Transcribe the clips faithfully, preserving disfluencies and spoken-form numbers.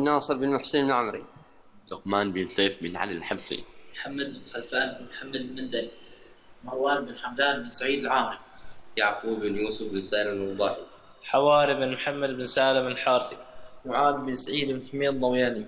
ناصر بن محسن المعمري. لقمان بن سيف بن علي الحبسي. محمد بن خلفان بن محمد المندلي. مروان بن حمدان بن سعيد العامري. يعقوب بن يوسف بن سالم الوضاحي. حواري بن محمد بن سالم الحارثي. معاذ بن سعيد بن حميد الضوياني.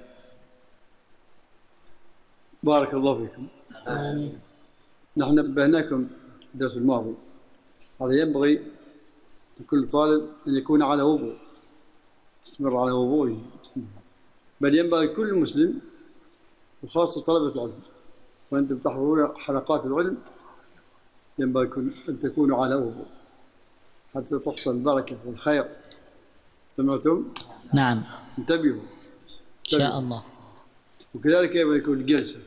بارك الله فيكم. آمين. نحن نبهناكم الدرس الماضي، هذا ينبغي لكل طالب أن يكون على وضوء، يستمر على وضوءه، بل ينبغي كل مسلم وخاصة طلبة العلم وأنتم تحضرون حلقات العلم ينبغي أن تكونوا على وضوء حتى تحصل البركة والخير. سمعتم؟ نعم. انتبهوا إن شاء الله. وكذلك ينبغي يكون الجلسة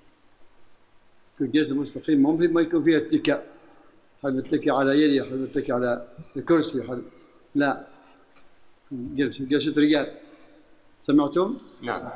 الجلسة مستقيمة، ممكن ما يكون فيها اتكاء، حد متكي على يدي، حد متكي على الكرسي، حد لا، جلسة جلسة رجال. سمعتم؟ نعم.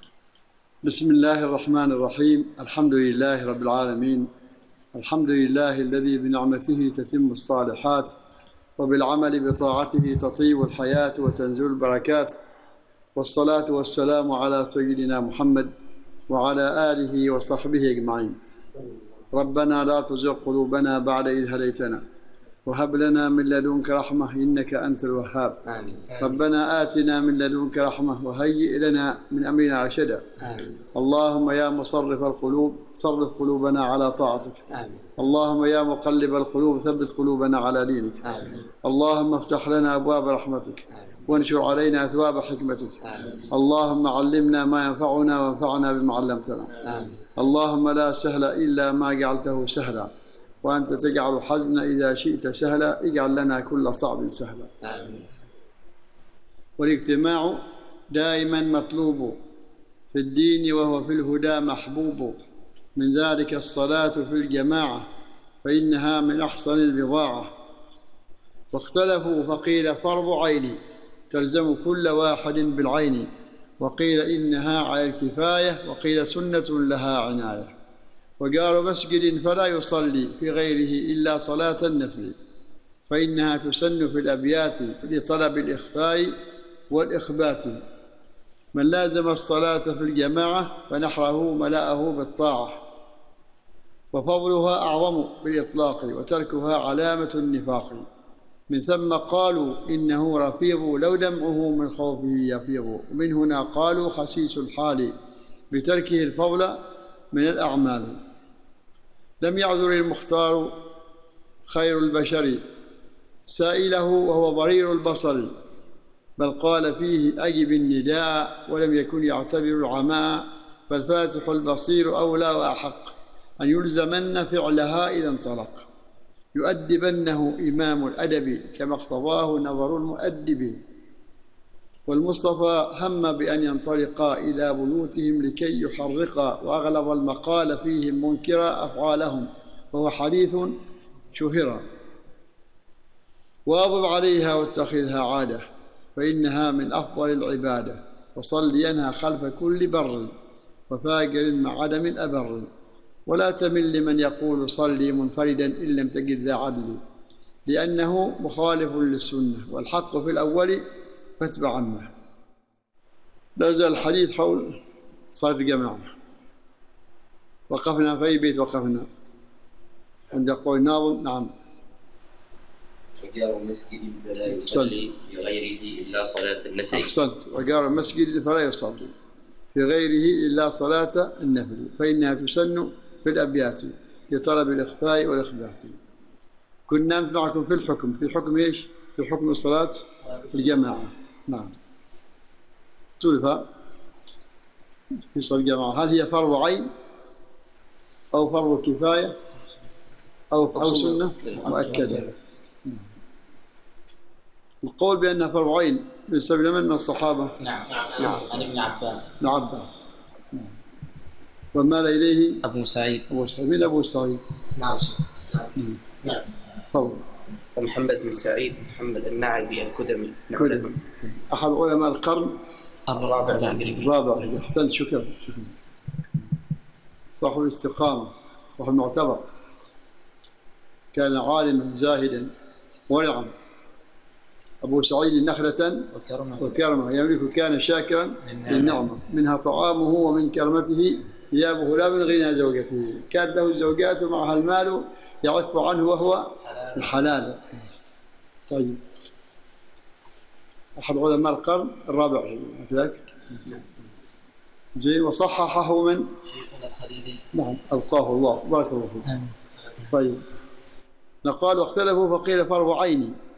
بسم الله الرحمن الرحيم. الحمد لله رب العالمين، الحمد لله الذي بنعمته تتم الصالحات وبالعمل بطاعته تطيب الحياة وتنزل البركات، والصلاة والسلام على سيدنا محمد وعلى آله وصحبه أجمعين. ربنا لا تزغ قلوبنا بعد إذ هديتنا وهب لنا من لدنك رحمة إنك أنت الوهاب. آمين. ربنا آتنا من لدنك رحمة وهيئ لنا من أمرنا رشدا. آمين. اللهم يا مصرف القلوب صرف قلوبنا على طاعتك. آمين. اللهم يا مقلب القلوب ثبت قلوبنا على دينك. آمين. اللهم افتح لنا أبواب رحمتك وانشر علينا أثواب حكمتك. آمين. اللهم علمنا ما ينفعنا وانفعنا بما علمتنا. آمين. اللهم لا سهل إلا ما جعلته سهلا وأنت تجعل الحزن إذا شئت سهلا، اجعل لنا كل صعب سهلا. آمين. والاجتماع دائما مطلوب في الدين وهو في الهدى محبوب، من ذلك الصلاة في الجماعة فإنها من أحسن البضاعة. واختلفوا فقيل فرض عين تلزم كل واحد بالعين، وقيل إنها على الكفاية، وقيل سنة لها عناية. وجار مسجد فلا يصلي في غيره إلا صلاة النفل، فإنها تسن في الأبيات لطلب الإخفاء والإخبات. من لازم الصلاة في الجماعة فنحره ملأه بالطاعة، وفضلها أعظم بالإطلاق وتركها علامة النفاق. من ثم قالوا إنه رفيض لو دمعه من خوفه يفيض، ومن هنا قالوا خسيس الحال بتركه الفضل من الأعمال. لم يعذر المختار خير البشر سائله وهو ضرير البصر، بل قال فيه أجب النداء ولم يكن يعتبر العماء، فالفاتح البصير أولى وأحق أن يلزمن فعلها إذا انطلق، يؤدبنه إمام الأدب كما اقتضاه نظر المؤدب. والمصطفى هم بأن ينطلقا إلى بيوتهم لكي يحرقا، وأغلظ المقال فيهم منكرا أفعالهم، وهو حديث شهرا. واظب عليها واتخذها عادة فإنها من أفضل العبادة، وصلينها خلف كل بر وفاجر مع عدم أبر. ولا تمل لمن يقول صلي منفردا إن لم تجد ذا عدل، لأنه مخالف للسنة، والحق في الأول فاتبع عنه. لا زال الحديث حول صلاة الجماعة. وقفنا في أي بيت وقفنا؟ عند قول الناظم. نعم. وجار مسجد فلا يصلي في غيره إلا صلاة النفل. أحسنت. وجار المسجد فلا يصلي في غيره إلا صلاة النفل، فإنها تسن في الأبيات لطلب الإخفاء والإخبات. كنا معكم في الحكم، في حكم إيش؟ في حكم الصلاة الجماعة. نعم. تلفى في صلاة الجماعة، هل هي فرض عين أو فرض كفاية أو أو سنة مؤكدة؟ القول بأنها فرض عين بسبب من الصحابة؟ نعم. نعم. عن ابن عباس. ابن عباس. ومال إليه أبو سعيد. أبو سعيد. من أبو سعيد؟ نعم. نعم. فضل. ومحمد بن سعيد محمد النعبي الكدمي. كدمي. أحد علماء القرن الرابع الهجري. الرابع. أحسنت. شكرا. شكرا. صاحب الاستقامة، صاحب المعتبر، كان عالما زاهدا ورعا، أبو سعيد نخلة وكرمه وكرمه يملك كان شاكرا للنعمة منها طعامه ومن كرمته ثيابه لا من غنى زوجته كانت له الزوجات معها المال يعف عنه وهو الحلال. طيب أحد علماء القرن الرابع ذاك زين وصححه من نعم أبقاه الله بارك الله فيك. طيب نقال واختلفوا فقيل فرض عيني